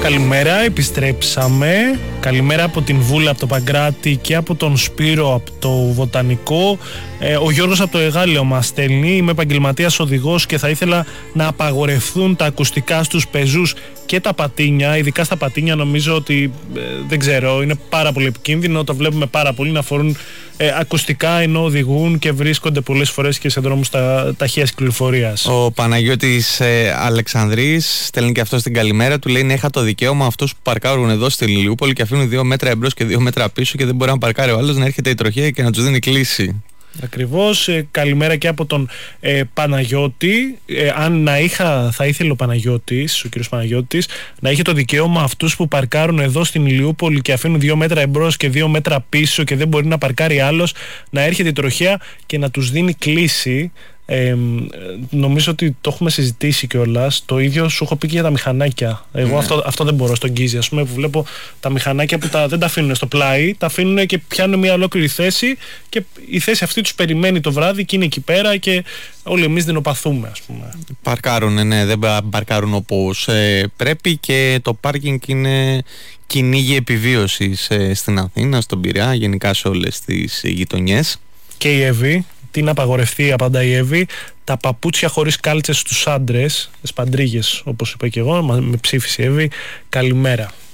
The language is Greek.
Καλημέρα, επιστρέψαμε. Καλημέρα από την Βούλα, από το Παγκράτη και από τον Σπύρο από το Βοτανικό. Ο Γιώργος από το Εγάλεο μας στέλνει: είμαι επαγγελματίας οδηγός και θα ήθελα να απαγορευτούν τα ακουστικά στους πεζούς και τα πατίνια. Ειδικά στα πατίνια νομίζω ότι δεν ξέρω, είναι πάρα πολύ επικίνδυνο. Το βλέπουμε πάρα πολύ να φορούν ακουστικά ενώ οδηγούν και βρίσκονται πολλές φορές και σε δρόμους ταχείας κυκλοφορίας. Ο Παναγιώτης Αλεξανδρής στέλνει και αυτό στην καλημέρα του. Λέει: ναι, είχα το δικαίωμα αυτούς που παρκάρουν εδώ στη Λιλιούπολη και αφήνουν 2 μέτρα εμπρός και 2 μέτρα πίσω και δεν μπορεί να παρκάρει ο άλλος, να έρχεται η τροχέα και να τους δίνει κλίση. Ακριβώς. Καλημέρα και από τον Παναγιώτη. Θα ήθελε ο Παναγιώτης, ο κύριος Παναγιώτης, να είχε το δικαίωμα αυτούς που παρκάρουν εδώ στην Ηλιούπολη και αφήνουν 2 μέτρα εμπρός και 2 μέτρα πίσω και δεν μπορεί να παρκάρει άλλος, να έρχεται η τροχέα και να τους δίνει κλίση. Νομίζω ότι το έχουμε συζητήσει κιόλας. Το ίδιο σου έχω πει και για τα μηχανάκια. Εγώ αυτό δεν μπορώ στον Γκίζι, ας πούμε, που βλέπω τα μηχανάκια που δεν τα αφήνουν στο πλάι, τα αφήνουν και πιάνουν μια ολόκληρη θέση και η θέση αυτή τους περιμένει το βράδυ και είναι εκεί πέρα και όλοι εμείς δεινοπαθούμε, ας πούμε. Παρκάρουν, ναι, δεν παρκάρουν όπως πρέπει και το πάρκινγκ είναι κυνήγι επιβίωσης στην Αθήνα, στον Πειραιά, γενικά σε όλες τις γειτονιές. Και η Εύη, τι να απαγορευτεί, απαντά η Εύη: τα παπούτσια χωρίς κάλτσες στους άντρες, σπαντρίγες όπως είπα και εγώ, με ψήφισε η Εύη. Καλημέρα.